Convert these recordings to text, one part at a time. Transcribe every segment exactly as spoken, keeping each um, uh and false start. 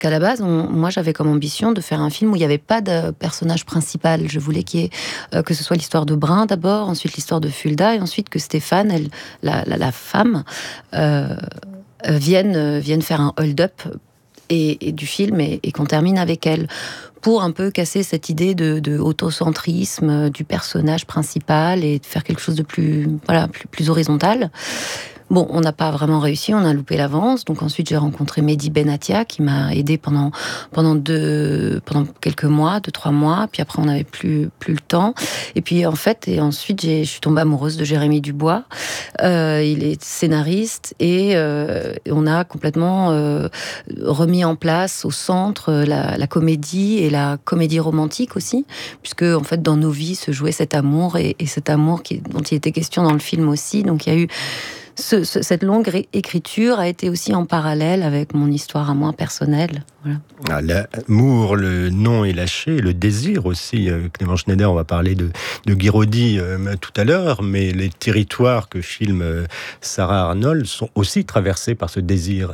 qu'à la base, on, moi, j'avais comme ambition de faire un film où il n'y avait pas de personnage principal. Je voulais qu'il y ait, euh, que ce soit l'histoire de Brin d'abord, ensuite l'histoire de Fulda, et ensuite que Stéphane, elle, la, la, la femme, euh, vienne, euh, vienne faire un hold-up et, et du film et, et qu'on termine avec elle. Pour un peu casser cette idée de, de autocentrisme du personnage principal et de faire quelque chose de plus, voilà, plus, plus horizontal. Bon, on n'a pas vraiment réussi, on a loupé l'avance. Donc ensuite, j'ai rencontré Mehdi Benatia qui m'a aidé pendant pendant deux pendant quelques mois, deux trois mois. Puis après, on n'avait plus plus le temps. Et puis en fait, et ensuite, j'ai, je suis tombée amoureuse de Jérémy Dubois. Euh, il est scénariste et euh, on a complètement euh, remis en place au centre la, la comédie et la comédie romantique aussi, puisque en fait, dans nos vies se jouait cet amour et, et cet amour qui, dont il était question dans le film aussi. Donc il y a eu Ce, ce, cette longue ré- écriture a été aussi en parallèle avec mon histoire à moi personnelle. Voilà. Ah, l'amour, le non est lâché, le désir aussi. Clément Schneider, on va parler de, de Guiraudy euh, tout à l'heure, mais les territoires que filme euh, Sarah Arnold sont aussi traversés par ce désir.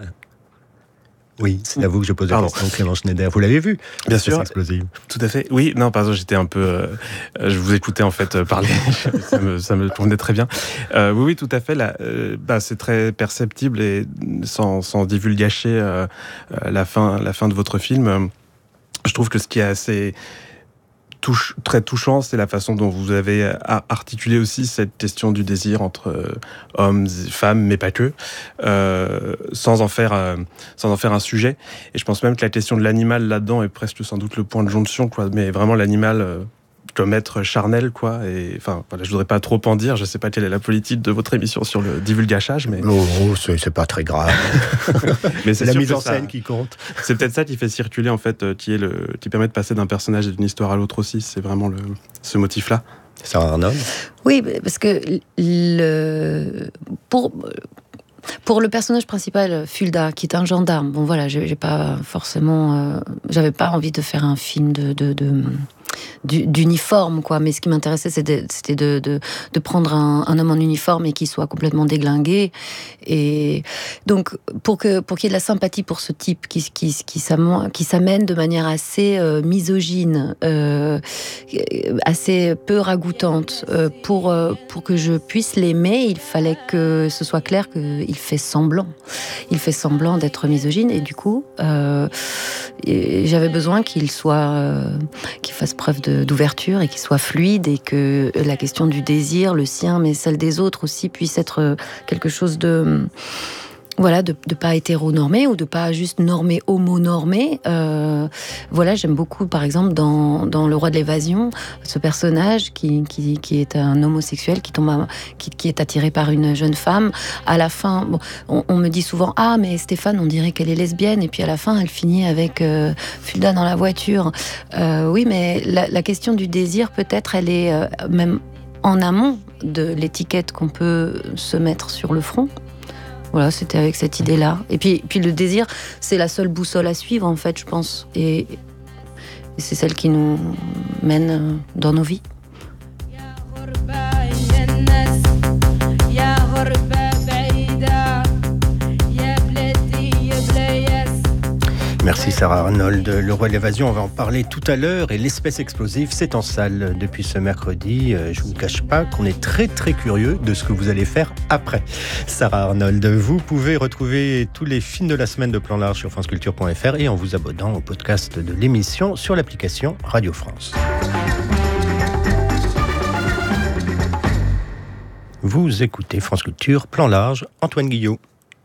Oui, c'est à vous que je pose la Pardon. question, Clément Schneider. Vous l'avez vu? Bien sûr. Explosive. Tout à fait. Oui, non, pardon, j'étais un peu... Euh, je vous écoutais en fait euh, parler. ça, me, ça me convenait très bien. Euh, oui, oui, tout à fait. Là, euh, bah, c'est très perceptible et sans, sans divulgacher euh, la, fin, la fin de votre film, euh, je trouve que ce qui est assez... Touche, très touchant, c'est la façon dont vous avez articulé aussi cette question du désir entre euh, hommes et femmes, mais pas que, euh, sans en faire, euh, sans en faire un sujet. Et je pense même que la question de l'animal là-dedans est presque sans doute le point de jonction, quoi. Mais vraiment l'animal euh, comme être charnel, quoi. Et enfin, voilà, je voudrais pas trop en dire. Je sais pas quelle est la politique de votre émission sur le divulgachage, mais oh, oh, c'est, c'est pas très grave. mais c'est, c'est la mise en scène ça, qui compte. C'est peut-être ça qui fait circuler en fait, euh, qui est le, qui permet de passer d'un personnage et d'une histoire à l'autre aussi. C'est vraiment le, ce motif-là. Sarah Arnold. Oui, parce que le pour. Pour le personnage principal, Fulda, qui est un gendarme, bon voilà, j'ai, j'ai pas forcément, euh, j'avais pas envie de faire un film de, de, de d'uniforme, quoi. Mais ce qui m'intéressait, c'était, c'était de, de, de prendre un, un homme en uniforme et qui soit complètement déglingué. Et donc, pour que pour qu'il y ait de la sympathie pour ce type qui qui qui s'amène, qui s'amène de manière assez euh, misogyne, euh, assez peu ragoûtante, euh, pour euh, pour que je puisse l'aimer, il fallait que ce soit clair qu'il fait semblant. Il fait semblant d'être misogyne et du coup, euh, et j'avais besoin qu'il soit, euh, qu'il fasse preuve de, d'ouverture et qu'il soit fluide et que la question du désir, le sien, mais celle des autres aussi, puisse être quelque chose de... Voilà, de ne pas hétéronormé ou de pas juste normé, homo-normé. Euh, voilà, j'aime beaucoup, par exemple, dans, dans Le Roi de l'évasion, ce personnage qui, qui, qui est un homosexuel, qui, tombe à, qui, qui est attiré par une jeune femme. À la fin, bon, on, on me dit souvent « Ah, mais Stéphane, on dirait qu'elle est lesbienne. » Et puis à la fin, elle finit avec euh, Fulda dans la voiture. Euh, oui, mais la, la question du désir, peut-être, elle est euh, même en amont de l'étiquette qu'on peut se mettre sur le front. Voilà, c'était avec cette idée-là. Et puis, puis le désir, c'est la seule boussole à suivre, en fait, je pense. Et, et c'est celle qui nous mène dans nos vies. Merci Sarah Arnold. Le Roi de l'évasion, on va en parler tout à l'heure. Et l'espèce explosive, c'est en salle depuis ce mercredi. Je ne vous cache pas qu'on est très très curieux de ce que vous allez faire après. Sarah Arnold, vous pouvez retrouver tous les films de la semaine de Plan Large sur franceculture point f r et en vous abonnant au podcast de l'émission sur l'application Radio France. Vous écoutez France Culture, Plan Large, Antoine Guillot.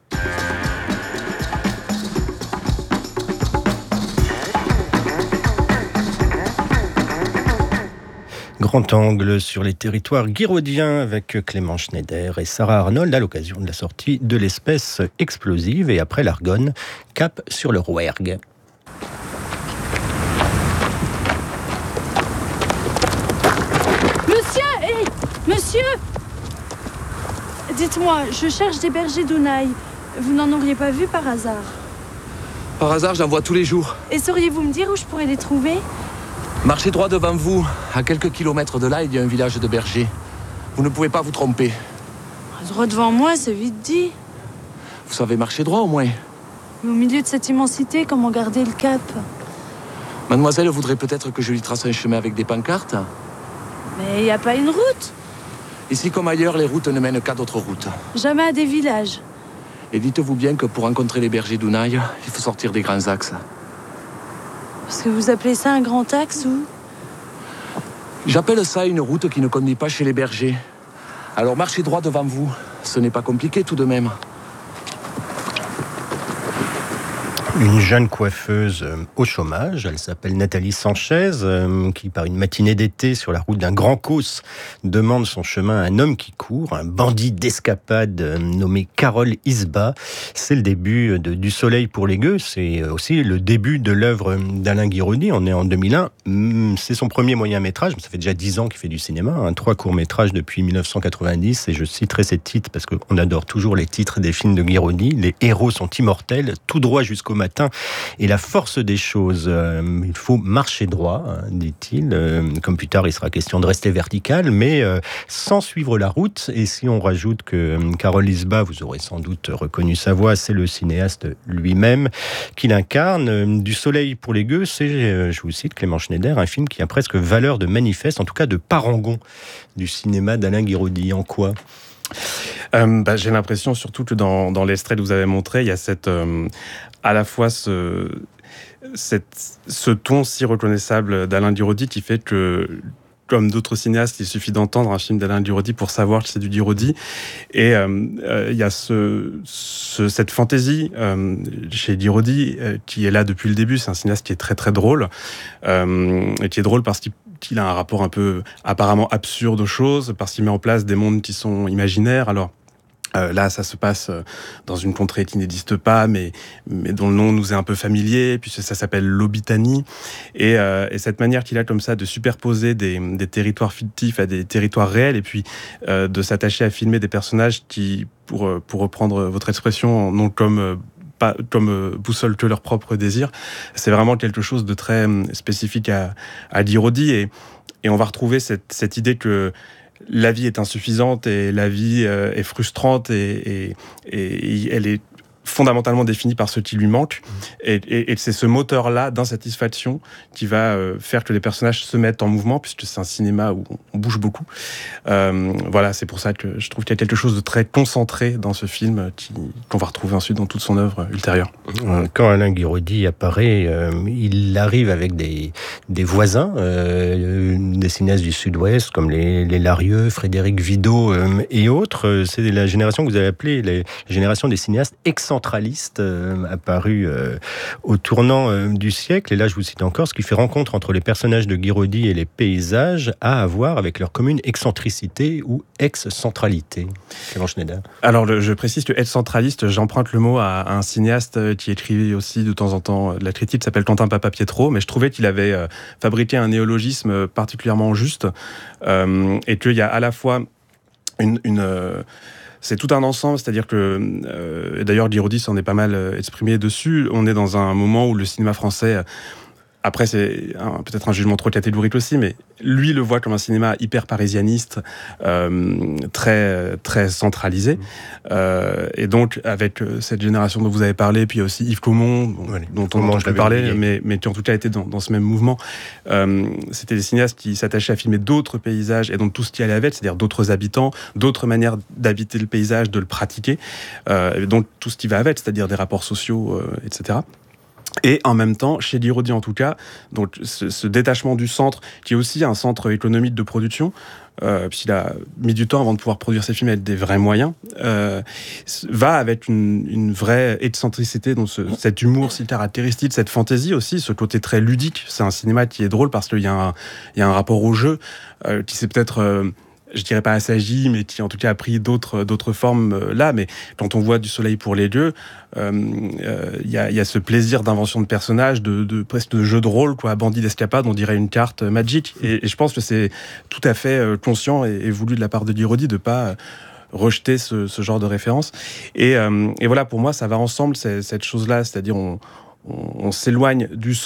Grand angle sur les territoires guiraudiens avec Clément Schneider et Sarah Arnold à l'occasion de la sortie de l'espèce explosive et après l'Argonne, cap sur le Rouergue. Monsieur, hé, monsieur, dites-moi, je cherche des bergers d'Ounaï. Vous n'en auriez pas vu par hasard? Par hasard, j'en vois tous les jours. Et sauriez-vous me dire où je pourrais les trouver? Marchez droit devant vous. À quelques kilomètres de là, il y a un village de bergers. Vous ne pouvez pas vous tromper. Droit devant moi, c'est vite dit. Vous savez marcher droit, au moins? Mais au milieu de cette immensité, comment garder le cap? Mademoiselle voudrait peut-être que je lui trace un chemin avec des pancartes. Mais il n'y a pas une route. Ici comme ailleurs, les routes ne mènent qu'à d'autres routes. Jamais à des villages. Et dites-vous bien que pour rencontrer les bergers d'Unaï, il faut sortir des grands axes. Parce que vous appelez ça un grand axe ou? J'appelle ça une route qui ne conduit pas chez les bergers. Alors marchez droit devant vous. Ce n'est pas compliqué tout de même. Une jeune coiffeuse euh, au chômage, elle s'appelle Nathalie Sanchez, euh, qui par une matinée d'été sur la route d'un grand causse demande son chemin à un homme qui court, un bandit d'escapade euh, nommé Karol Isba. C'est le début de Du soleil pour les gueux, c'est aussi le début de l'œuvre d'Alain Guiraudy. On est en deux mille un, c'est son premier moyen métrage, ça fait déjà dix ans qu'il fait du cinéma, hein, trois courts métrages depuis mille neuf cent quatre-vingt-dix, et je citerai ces titres parce qu'on adore toujours les titres des films de Guiraudy. Les héros sont immortels, tout droit jusqu'au matin, et la force des choses. Euh, il faut marcher droit, hein, dit-il. Euh, comme plus tard, il sera question de rester vertical, mais euh, sans suivre la route. Et si on rajoute que euh, Karol Isba, vous aurez sans doute reconnu sa voix, c'est le cinéaste lui-même qui l'incarne. Euh, Du soleil pour les gueux, c'est, euh, je vous cite Clément Schneider, un film qui a presque valeur de manifeste, en tout cas de parangon du cinéma d'Alain Guiraudy. En quoi ? Euh, bah, j'ai l'impression surtout que dans, dans l'extrait que vous avez montré, il y a cette, euh, à la fois ce, cette, ce ton si reconnaissable d'Alain Guiraudy qui fait que, comme d'autres cinéastes, il suffit d'entendre un film d'Alain Guiraudy pour savoir que c'est du Guiraudy. Et euh, euh, il y a ce, ce, cette fantaisie euh, chez Guiraudy euh, qui est là depuis le début. C'est un cinéaste qui est très très drôle, euh, et qui est drôle parce qu'il qu'il a un rapport un peu apparemment absurde aux choses, parce qu'il met en place des mondes qui sont imaginaires. Alors euh, là, ça se passe dans une contrée qui n'existe pas, mais, mais dont le nom nous est un peu familier, puisque ça s'appelle l'Occitanie. Et, euh, et cette manière qu'il a comme ça de superposer des, des territoires fictifs à des territoires réels, et puis euh, de s'attacher à filmer des personnages qui, pour, pour reprendre votre expression, n'ont comme... Euh, pas comme euh, boussole que leur propre désir. C'est vraiment quelque chose de très euh, spécifique à, à Guiraudy, et, et on va retrouver cette, cette idée que la vie est insuffisante et la vie euh, est frustrante, et, et, et elle est fondamentalement définie par ce qui lui manque, et, et, et c'est ce moteur-là d'insatisfaction qui va euh, faire que les personnages se mettent en mouvement, puisque c'est un cinéma où on bouge beaucoup. Euh, voilà, c'est pour ça que je trouve qu'il y a quelque chose de très concentré dans ce film qui, qu'on va retrouver ensuite dans toute son œuvre ultérieure. Quand Alain Guiraudy apparaît, euh, il arrive avec des, des voisins, euh, des cinéastes du Sud-Ouest, comme les, les Larieux, Frédéric Vidot euh, et autres. C'est la génération que vous avez appelée les, la génération des cinéastes excentralistes, euh, apparu euh, au tournant euh, du siècle. Et là, je vous cite encore, ce qui fait rencontre entre les personnages de Guiraudy et les paysages a à voir avec leur commune excentricité ou ex-centralité. Clément Schneider. Alors, le, je précise que ex-centraliste, j'emprunte le mot à, à un cinéaste qui écrivait aussi de temps en temps de la critique, qui s'appelle Quentin Papa-Pietro, mais je trouvais qu'il avait euh, fabriqué un néologisme particulièrement juste, euh, et qu'il y a à la fois une... une euh, c'est tout un ensemble, c'est-à-dire que, euh, d'ailleurs, Guiraudy s'en est pas mal exprimé dessus. On est dans un moment où le cinéma français, après c'est un, peut-être un jugement trop catégorique aussi, mais lui le voit comme un cinéma hyper parisianiste, euh, très, très centralisé. Euh, et donc, avec cette génération dont vous avez parlé, puis aussi Yves Caumont, bon, ouais, dont on entend plus parler, mais, mais qui en tout cas était dans, dans ce même mouvement, euh, c'était des cinéastes qui s'attachaient à filmer d'autres paysages, et donc tout ce qui allait avec, c'est-à-dire d'autres habitants, d'autres manières d'habiter le paysage, de le pratiquer, euh, et donc tout ce qui va avec, c'est-à-dire des rapports sociaux, euh, et cetera. Et en même temps, chez Guiraudy en tout cas, donc ce, ce détachement du centre, qui est aussi un centre économique de production, euh, puisqu'il a mis du temps avant de pouvoir produire ses films avec des vrais moyens, euh, va avec une, une vraie excentricité, donc ce, cet humour si caractéristique, cette fantaisie aussi, ce côté très ludique. C'est un cinéma qui est drôle parce qu'il y a un, il y a un rapport au jeu euh, qui s'est peut-être... Euh, je dirais pas assagi, mais qui en tout cas a pris d'autres, d'autres formes euh, là. Mais quand on voit Du soleil pour les gueux, il euh, euh, y, a, y a ce plaisir d'invention de personnages, de, de presque de jeu de rôle, quoi, bandit d'escapade, on dirait une carte Magic. Et, et je pense que c'est tout à fait euh, conscient et, et voulu de la part de Guiraudy de pas euh, rejeter ce, ce genre de référence. Et, euh, et voilà, pour moi, ça va ensemble, c'est, cette chose-là, c'est-à-dire on On, on s'éloigne du centre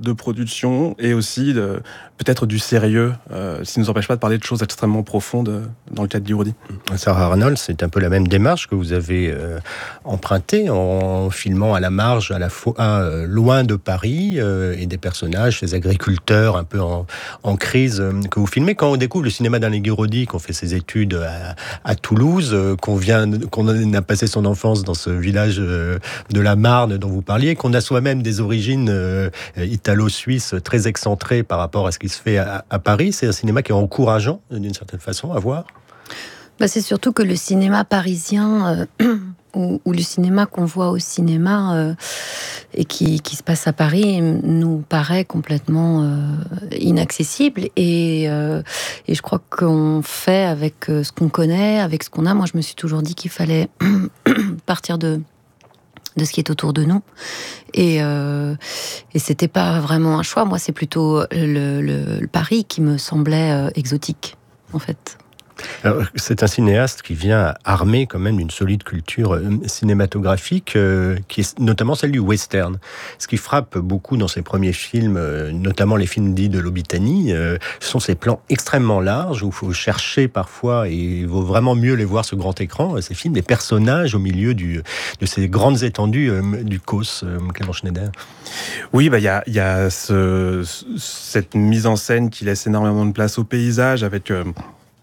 de production et aussi de, peut-être du sérieux, euh, ce qui ne nous empêche pas de parler de choses extrêmement profondes euh, dans le cadre d'Irodi. Sarah Arnold, c'est un peu la même démarche que vous avez euh, empruntée en filmant à la marge, à la fois euh, loin de Paris, euh, et des personnages, ces agriculteurs un peu en, en crise euh, que vous filmez. Quand on découvre le cinéma d'Alain Guiraudy, qu'on fait ses études à, à Toulouse, euh, qu'on vient, qu'on a passé son enfance dans ce village euh, de la Marne dont vous parliez, qu'on a soi-même des origines euh, italo-suisses très excentrées par rapport à ce qui se fait à, à Paris, c'est un cinéma qui est encourageant d'une certaine façon à voir. Bah, c'est surtout que le cinéma parisien, euh, ou, ou le cinéma qu'on voit au cinéma euh, et qui, qui se passe à Paris, nous paraît complètement euh, inaccessible. Et, euh, et je crois qu'on fait avec ce qu'on connaît, avec ce qu'on a. Moi, je me suis toujours dit qu'il fallait partir de... de ce qui est autour de nous. Et, euh, et c'était pas vraiment un choix. Moi, c'est plutôt le, le, le Paris qui me semblait euh, exotique, en fait. Alors, c'est un cinéaste qui vient armé quand même d'une solide culture cinématographique, euh, qui est notamment celle du western. Ce qui frappe beaucoup dans ses premiers films, euh, notamment les films dits de l'Occitanie, euh, ce sont ces plans extrêmement larges où il faut chercher parfois, et il vaut vraiment mieux les voir sur grand écran, ces films, des personnages au milieu du, de ces grandes étendues euh, du Causse, euh, Clément Schneider. Oui, bah il y a, y a ce, cette mise en scène qui laisse énormément de place au paysage avec... Euh,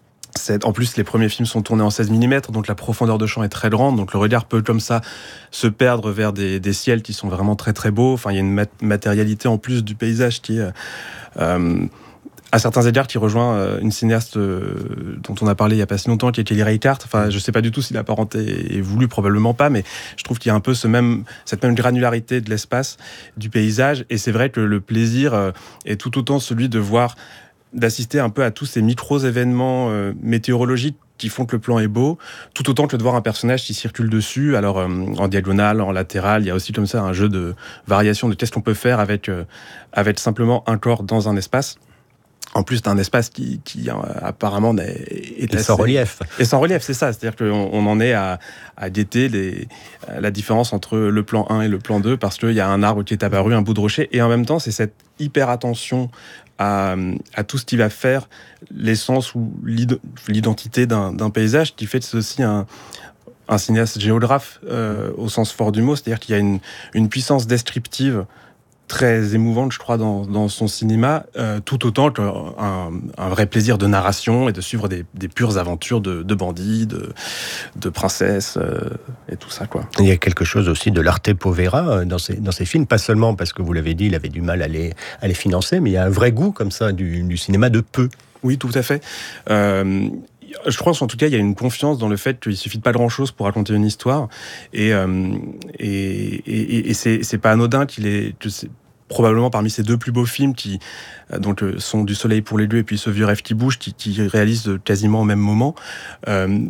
En plus, les premiers films sont tournés en seize millimètres, donc la profondeur de champ est très grande, donc le regard peut comme ça se perdre vers des, des ciels qui sont vraiment très très beaux. Enfin, il y a une mat- matérialité en plus du paysage qui est, euh, à certains égards, qui rejoint euh, une cinéaste euh, dont on a parlé il n'y a pas si longtemps, qui est Kelly Reichardt. Enfin, je ne sais pas du tout si la parenté est voulue, probablement pas, mais je trouve qu'il y a un peu ce même, cette même granularité de l'espace, du paysage, et c'est vrai que le plaisir euh, est tout autant celui de voir d'assister un peu à tous ces micros-événements euh, météorologiques qui font que le plan est beau, tout autant que de voir un personnage qui circule dessus, alors euh, en diagonale, en latéral. Il y a aussi comme ça un jeu de variation de qu'est-ce qu'on peut faire avec, euh, avec simplement un corps dans un espace. En plus d'un espace qui, qui euh, apparemment est, est et assez... sans relief. Et sans relief, c'est ça. C'est-à-dire qu'on on en est à, à guetter les, la différence entre le plan un et le plan deux, parce qu'il y a un arbre qui est apparu, un bout de rocher, et en même temps, c'est cette hyper attention à, à tout ce qui va faire l'essence ou l'identité d'un, d'un paysage, qui fait que c'est aussi un, un cinéaste géographe euh, au sens fort du mot. C'est-à-dire qu'il y a une, une puissance descriptive très émouvante, je crois, dans, dans son cinéma, euh, tout autant qu'un un vrai plaisir de narration et de suivre des, des pures aventures de, de bandits, de, de princesses, euh, et tout ça, quoi. Il y a quelque chose aussi de l'arte povera dans ces, dans ces films, pas seulement parce que, vous l'avez dit, il avait du mal à les, à les financer, mais il y a un vrai goût, comme ça, du, du cinéma de peu. Oui, tout à fait. Euh, Je crois qu'en tout cas, il y a une confiance dans le fait qu'il suffit de pas grand-chose pour raconter une histoire, et euh, et, et, et c'est, c'est pas anodin qu'il est, que c'est probablement parmi ces deux plus beaux films qui donc sont Du Soleil pour les lieux et puis Ce vieux rêve qui bouge, qui, qui réalisent quasiment au même moment. Euh,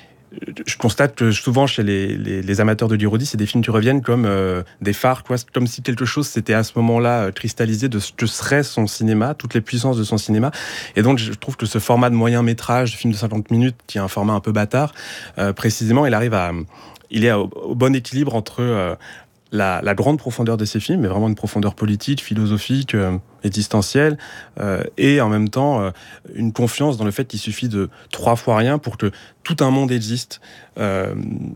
je constate que souvent chez les, les, les amateurs de Guiraudy, c'est des films qui reviennent comme euh, des phares, quoi, comme si quelque chose s'était à ce moment-là cristallisé de ce que serait son cinéma, toutes les puissances de son cinéma. Et donc je trouve que ce format de moyen métrage, de film de cinquante minutes, qui est un format un peu bâtard, euh, précisément, il arrive à, il est au, au bon équilibre entre euh, La, la grande profondeur de ces films, mais vraiment une profondeur politique, philosophique, euh, existentielle, euh, et en même temps euh, une confiance dans le fait qu'il suffit de trois fois rien pour que tout un monde existe, euh,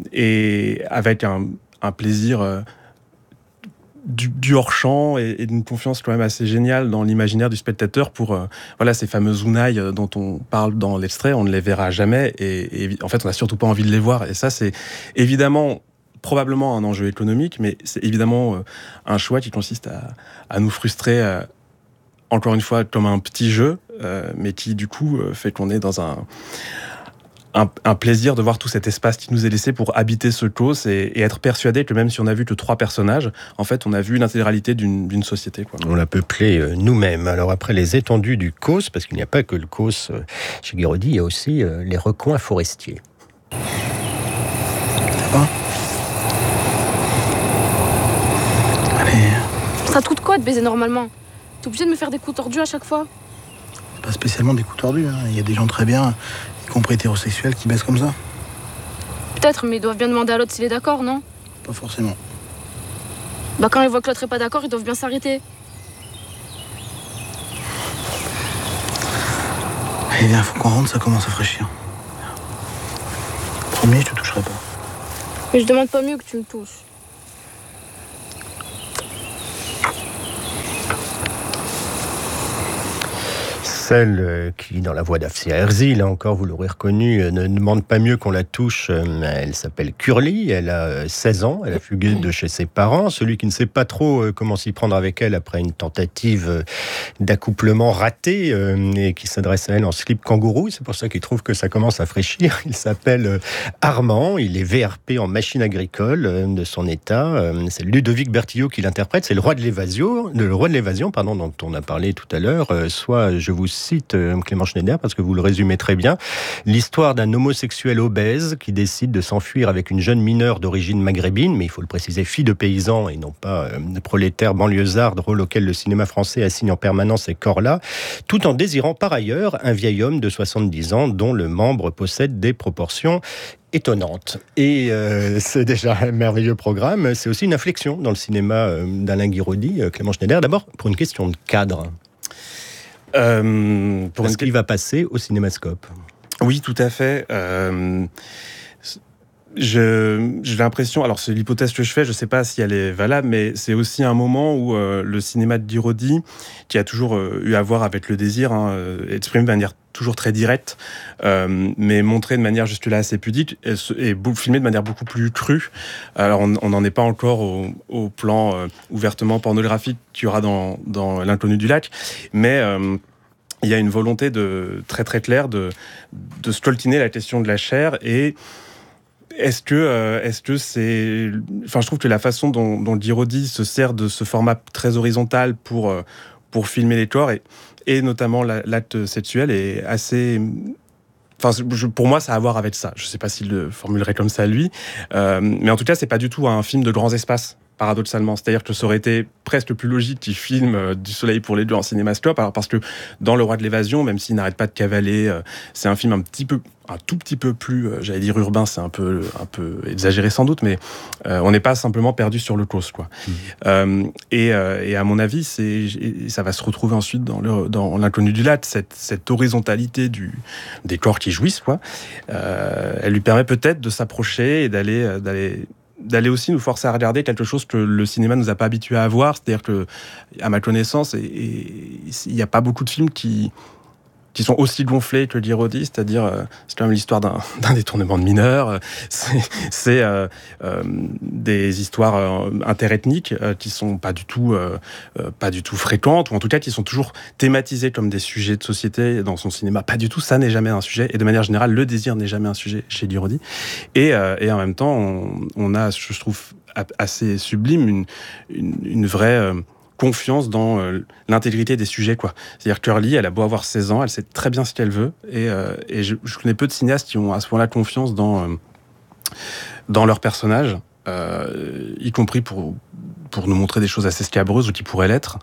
et avec un, un plaisir euh, du, du hors-champ et, et d'une confiance quand même assez géniale dans l'imaginaire du spectateur pour euh, voilà, ces fameuses ounailles dont on parle dans l'extrait, on ne les verra jamais, et, et en fait on n'a surtout pas envie de les voir, et ça c'est évidemment probablement un enjeu économique, mais c'est évidemment euh, un choix qui consiste à, à nous frustrer, euh, encore une fois, comme un petit jeu, euh, mais qui, du coup, euh, fait qu'on est dans un, un, un plaisir de voir tout cet espace qui nous est laissé pour habiter ce cause et, et être persuadé que même si on a vu que trois personnages, en fait, on a vu l'intégralité d'une, d'une société, quoi. On l'a peuplé euh, nous-mêmes. Alors, après les étendues du Causse, parce qu'il n'y a pas que le Causse euh, chez Guiraudy, il y a aussi euh, les recoins forestiers. Ça va ? Ça te coûte quoi de baiser normalement? T'es obligé de me faire des coups tordus à chaque fois? C'est pas spécialement des coups tordus, hein. Il y a des gens très bien, y compris hétérosexuels, qui baissent comme ça. Peut-être, mais ils doivent bien demander à l'autre s'il est d'accord, non? Pas forcément. Bah quand ils voient que l'autre est pas d'accord, ils doivent bien s'arrêter. Allez, viens, faut qu'on rentre, ça commence à fraîchir. Premier, je te toucherai pas. Mais je demande pas mieux que tu me touches. Celle qui, dans la voix d'Afsia Herzi, là encore, vous l'aurez reconnue, ne demande pas mieux qu'on la touche. Elle s'appelle Curly, elle a seize ans, elle a fugué de chez ses parents. Celui qui ne sait pas trop comment s'y prendre avec elle après une tentative d'accouplement raté et qui s'adresse à elle en slip kangourou, c'est pour ça qu'il trouve que ça commence à fraîchir. Il s'appelle Armand, il est V R P en machine agricole de son état. C'est Ludovic Bertillot qui l'interprète, c'est le roi de l'évasion, le roi de l'évasion, pardon, dont on a parlé tout à l'heure. Soit je vous cite Clément Schneider parce que vous le résumez très bien, l'histoire d'un homosexuel obèse qui décide de s'enfuir avec une jeune mineure d'origine maghrébine, mais il faut le préciser, fille de paysan et non pas euh, prolétaire banlieusarde, rôle auquel le cinéma français assigne en permanence ces corps-là, tout en désirant par ailleurs un vieil homme de soixante-dix ans dont le membre possède des proportions étonnante. Et euh, c'est déjà un merveilleux programme. C'est aussi une inflexion dans le cinéma euh, d'Alain Guiraudy, euh, Clément Schneider. D'abord, pour une question de cadre. Euh, pour Parce une... qu'il va passer au Cinémascope. Oui, tout à fait. Euh, je, j'ai l'impression, alors c'est l'hypothèse que je fais, je ne sais pas si elle est valable, mais c'est aussi un moment où euh, le cinéma de Guiraudy, qui a toujours euh, eu à voir avec le désir, hein, euh, exprimé de manière toujours très directe, euh, mais montré de manière jusque-là assez pudique, et, et filmé de manière beaucoup plus crue. Alors on n'en est pas encore au, au plan euh, ouvertement pornographique qu'il y aura dans, dans L'inconnu du lac, mais... Euh, il y a une volonté de, très très claire de, de scoltiner la question de la chair. Et est-ce que, euh, est-ce que c'est... Enfin, je trouve que la façon dont, dont Guiraudy se sert de ce format très horizontal pour, euh, pour filmer les corps, et, et notamment la, l'acte sexuel, est assez... Enfin, je, pour moi, ça a à voir avec ça. Je ne sais pas s'il le formulerait comme ça, lui. Euh, mais en tout cas, c'est pas du tout un film de grands espaces, paradoxalement. C'est-à-dire que ça aurait été presque plus logique qu'il filme euh, Du soleil pour les deux en cinémascope. Alors, parce que dans Le roi de l'évasion, même s'il n'arrête pas de cavaler, euh, c'est un film un petit peu, un tout petit peu plus, euh, j'allais dire urbain, c'est un peu, un peu exagéré sans doute, mais euh, on n'est pas simplement perdu sur le cause, quoi. Mmh. Euh, et, euh, et à mon avis, c'est, ça va se retrouver ensuite dans, le, dans L'inconnu du lac, cette, cette horizontalité du, des corps qui jouissent, quoi. Euh, elle lui permet peut-être de s'approcher et d'aller, d'aller d'aller aussi nous forcer à regarder quelque chose que le cinéma nous a pas habitués à voir. C'est-à-dire que, à ma connaissance, il n'y a pas beaucoup de films qui, qui sont aussi gonflés que Guiraudy, c'est-à-dire, euh, c'est quand même l'histoire d'un, d'un détournement de mineurs, c'est, c'est euh, euh, des histoires euh, interethniques euh, qui sont pas du tout, euh, euh, pas du tout fréquentes, ou en tout cas qui sont toujours thématisées comme des sujets de société dans son cinéma. Pas du tout, ça n'est jamais un sujet, et de manière générale, le désir n'est jamais un sujet chez Guiraudy. Et, euh, et en même temps, on, on a, je trouve, assez sublime, une, une, une vraie... Euh, confiance dans euh, l'intégrité des sujets, quoi. C'est-à-dire que Curly, elle a beau avoir seize ans, elle sait très bien ce qu'elle veut, et, euh, et je, je connais peu de cinéastes qui ont à ce point-là confiance dans, euh, dans leur personnage, euh, y compris pour, pour nous montrer des choses assez scabreuses ou qui pourraient l'être,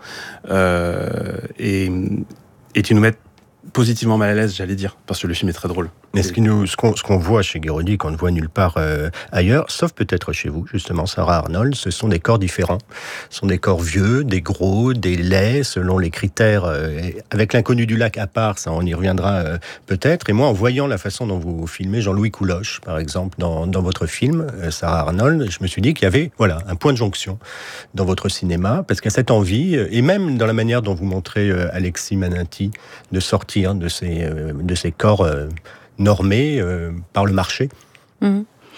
euh, et, et qui nous mettent positivement mal à l'aise, j'allais dire, parce que le film est très drôle. Mais ce, qui nous, ce, qu'on, ce qu'on voit chez Guiraudy, qu'on ne voit nulle part euh, ailleurs, sauf peut-être chez vous, justement, Sarah Arnold, ce sont des corps différents. Ce sont des corps vieux, des gros, des laids, selon les critères. Euh, avec L'inconnu du lac à part, ça, on y reviendra euh, peut-être. Et moi, en voyant la façon dont vous filmez Jean-Louis Couloche, par exemple, dans, dans votre film, euh, Sarah Arnold, je me suis dit qu'il y avait voilà, un point de jonction dans votre cinéma, parce qu'à cette envie, et même dans la manière dont vous montrez euh, Alexis Maninty, de sortir de ces, euh, de ces corps... Euh, normé euh, par le marché. Mmh.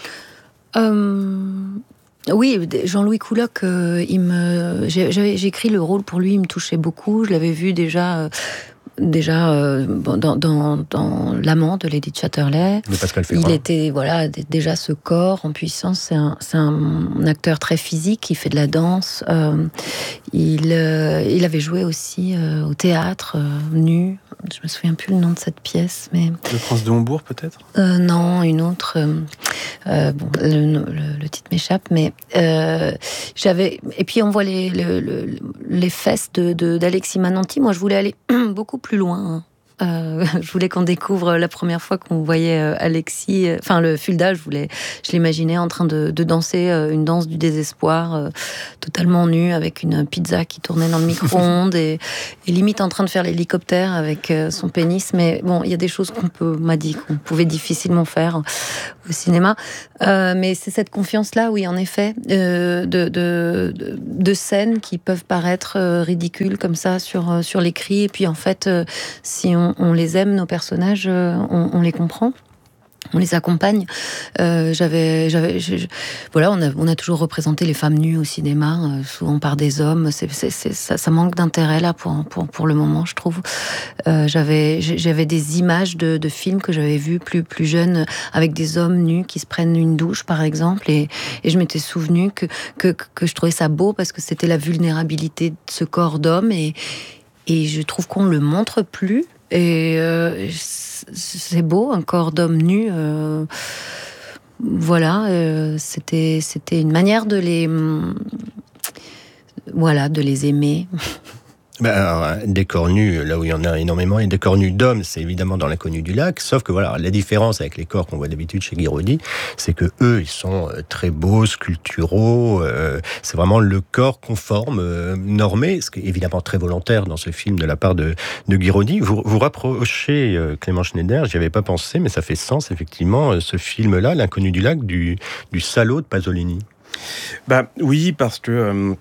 Euh, oui, Jean-Louis Couloche, euh, il me, j'ai, j'avais, j'ai écrit le rôle pour lui, il me touchait beaucoup. Je l'avais vu déjà, euh, déjà euh, dans, dans, dans L'amant de Lady Chatterley. De Pascal Ferrand. Il était voilà, d- déjà ce corps en puissance. C'est un, c'est un acteur très physique, il fait de la danse. Euh, il, euh, il avait joué aussi euh, au théâtre, euh, nu. Je me souviens plus le nom de cette pièce, mais... Le Prince de Hombourg, peut-être euh, Non, une autre. Euh, euh, bon, le, le, le titre m'échappe, mais euh, j'avais. Et puis on voit les, le, le, les fesses de, de, d'Alexis Maninty. Moi, je voulais aller beaucoup plus loin. Hein. Euh, je voulais qu'on découvre la première fois qu'on voyait euh, Alexis, euh, enfin le Fulda, je voulais, je l'imaginais en train de, de danser euh, une danse du désespoir, euh, totalement nu, avec une pizza qui tournait dans le micro-ondes et, et limite en train de faire l'hélicoptère avec euh, son pénis. Mais bon, il y a des choses qu'on peut, m'a dit qu'on pouvait difficilement faire au cinéma. Euh, mais c'est cette confiance-là, oui, en effet, euh, de, de, de, de scènes qui peuvent paraître euh, ridicules comme ça sur, euh, sur l'écrit. Et puis en fait, euh, si on On les aime, nos personnages, on, on les comprend, on les accompagne. Euh, j'avais, j'avais, je, je, voilà, on a, on a toujours représenté les femmes nues au cinéma, euh, souvent par des hommes. C'est, c'est, c'est, ça, ça manque d'intérêt là pour, pour, pour le moment, je trouve. Euh, j'avais, j'avais des images de, de films que j'avais vus plus, plus jeunes, avec des hommes nus qui se prennent une douche, par exemple, et, et je m'étais souvenu que, que, que je trouvais ça beau parce que c'était la vulnérabilité de ce corps d'homme, et, et je trouve qu'on le montre plus. Et euh, c'est beau, un corps d'homme nu. Euh, voilà, euh, c'était, c'était une manière de les, voilà, de les aimer. Ben, alors, des corps nus, là où il y en a énormément, et des corps nus d'hommes, c'est évidemment dans L'inconnu du lac, sauf que voilà, la différence avec les corps qu'on voit d'habitude chez Guiraudy, c'est que eux, ils sont très beaux, sculpturaux, euh, c'est vraiment le corps conforme, euh, normé, ce qui est évidemment très volontaire dans ce film de la part de, de Guiraudy. Vous vous rapprochez, euh, Clément Schneider, j'y avais pas pensé, mais ça fait sens, effectivement, euh, ce film-là, L'inconnu du lac, du, du Salaud de Pasolini. Bah oui, parce que euh,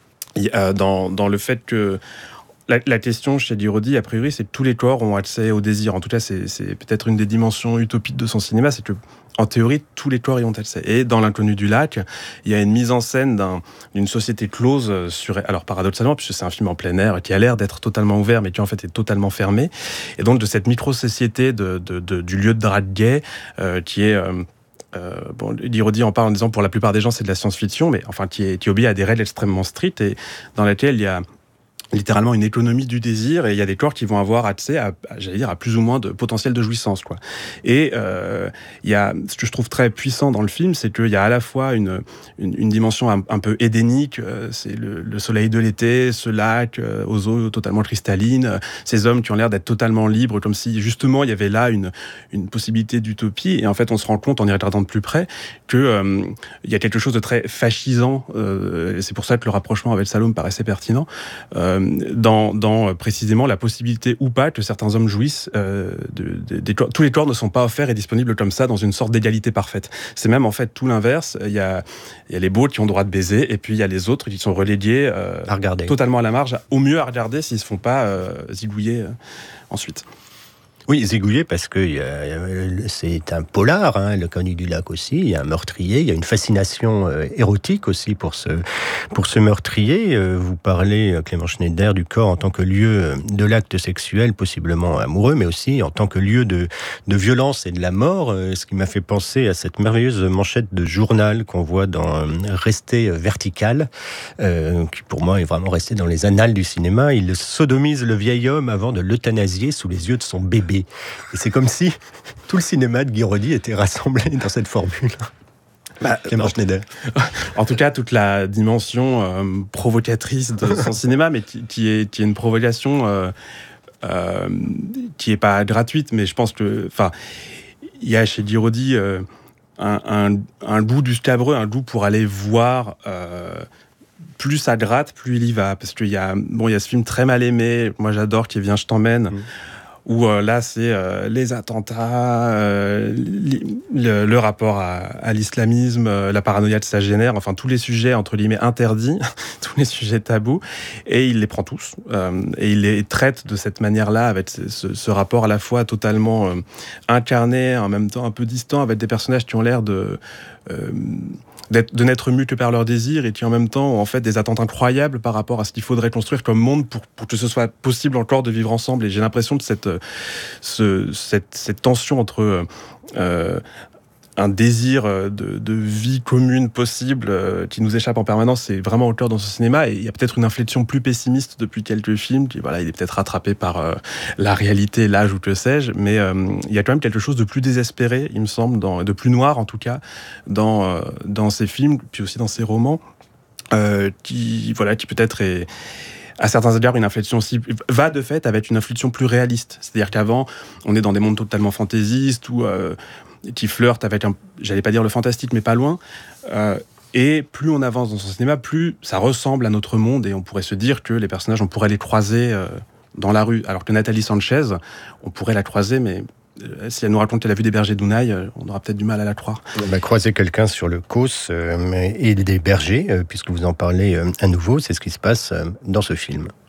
y a, dans, dans le fait que La, la question chez Guiraudy, a priori, c'est que tous les corps ont accès au désir. En tout cas, c'est, c'est peut-être une des dimensions utopiques de son cinéma, c'est que, en théorie, tous les corps y ont accès. Et dans L'inconnu du lac, il y a une mise en scène d'un, d'une société close sur, alors paradoxalement, puisque c'est un film en plein air qui a l'air d'être totalement ouvert, mais qui en fait est totalement fermé. Et donc de cette micro-société de, de, de, du lieu de drague gay, euh, qui est euh, Euh, bon, Guiraudy en parle en disant pour la plupart des gens c'est de la science-fiction, mais enfin qui, est, qui obéit à des règles extrêmement strictes et dans laquelle il y a littéralement une économie du désir, et il y a des corps qui vont avoir accès à, à j'allais dire, à plus ou moins de potentiel de jouissance, quoi. Et euh, il y a ce que je trouve très puissant dans le film, c'est qu'il y a à la fois une, une, une dimension un, un peu édénique, euh, c'est le, le soleil de l'été, ce lac euh, aux eaux totalement cristallines, euh, ces hommes qui ont l'air d'être totalement libres, comme si justement il y avait là une, une possibilité d'utopie, et en fait on se rend compte en y regardant de plus près que euh, il y a quelque chose de très fascisant, euh, et c'est pour ça que le rapprochement avec Salaud me paraissait pertinent, euh, Dans, dans précisément la possibilité ou pas que certains hommes jouissent. Euh, de, de, de, tous les corps ne sont pas offerts et disponibles comme ça dans une sorte d'égalité parfaite. C'est même en fait tout l'inverse. Il y a, il y a les beaux qui ont le droit de baiser et puis il y a les autres qui sont relégués euh, à regarder. Totalement à la marge, au mieux à regarder s'ils ne se font pas euh, zigouiller euh, ensuite. Oui, zigouillé parce que euh, c'est un polar, hein, L'inconnu du lac aussi. Il y a un meurtrier, il y a une fascination euh, érotique aussi pour ce pour ce meurtrier. Euh, vous parlez, Clément Schneider, du corps en tant que lieu de l'acte sexuel, possiblement amoureux, mais aussi en tant que lieu de de violence et de la mort. Euh, ce qui m'a fait penser à cette merveilleuse manchette de journal qu'on voit dans euh, Rester vertical, euh, qui pour moi est vraiment resté dans les annales du cinéma. Il sodomise le vieil homme avant de l'euthanasier sous les yeux de son bébé. Et c'est comme si tout le cinéma de Guiraudy était rassemblé dans cette formule. Bah, Clément Schneider. En tout cas, toute la dimension euh, provocatrice de son cinéma, mais qui, qui, est, qui est une provocation euh, euh, qui n'est pas gratuite, mais je pense que, enfin, il y a chez Guiraudy euh, un, un, un goût du scabreux, un goût pour aller voir. Euh, plus ça gratte, plus il y va, parce qu'il y a, bon, il y a ce film très mal aimé, moi j'adore, qui est Viens, je t'emmène. Mmh. Où euh, là, c'est euh, les attentats, euh, li, le, le rapport à, à l'islamisme, euh, la paranoïa que ça génère, enfin tous les sujets, entre guillemets, interdits, tous les sujets tabous, et il les prend tous. Euh, et il les traite de cette manière-là, avec ce, ce, ce rapport à la fois totalement euh, incarné, en même temps un peu distant, avec des personnages qui ont l'air de... Euh, de n'être mus que par leur désir et qui en même temps ont en fait des attentes incroyables par rapport à ce qu'il faudrait construire comme monde pour, pour que ce soit possible encore de vivre ensemble. Et j'ai l'impression que cette, ce, cette, cette tension entre euh, un désir de, de vie commune possible euh, qui nous échappe en permanence, c'est vraiment au cœur dans ce cinéma. Et il y a peut-être une inflexion plus pessimiste depuis quelques films, qui voilà, il est peut-être rattrapé par euh, la réalité, l'âge ou que sais-je, mais euh, il y a quand même quelque chose de plus désespéré, il me semble, dans, de plus noir en tout cas, dans, euh, dans ces films, puis aussi dans ces romans, euh, qui, voilà, qui peut-être est à certains égards une inflexion aussi, va de fait avec une inflexion plus réaliste. C'est-à-dire qu'avant, on est dans des mondes totalement fantaisistes ou euh, qui flirtent avec, un, j'allais pas dire le fantastique, mais pas loin. Euh, et plus on avance dans son cinéma, plus ça ressemble à notre monde et on pourrait se dire que les personnages, on pourrait les croiser euh, dans la rue. Alors que Nathalie Sanchez, on pourrait la croiser, mais euh, si elle nous raconte qu'elle a vu des bergers d'Unai, euh, on aura peut-être du mal à la croire. On va croiser quelqu'un sur le Causse euh, et des bergers, euh, puisque vous en parlez euh, à nouveau, c'est ce qui se passe euh, dans ce film.